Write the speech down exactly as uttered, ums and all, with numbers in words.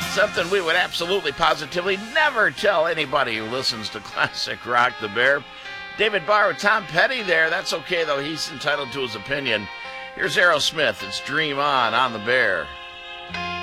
Something we would absolutely positively never tell anybody who listens to classic rock, The Bear. David Barr with Tom Petty there. That's okay, though. He's entitled to his opinion. Here's Aerosmith. It's Dream On on The Bear.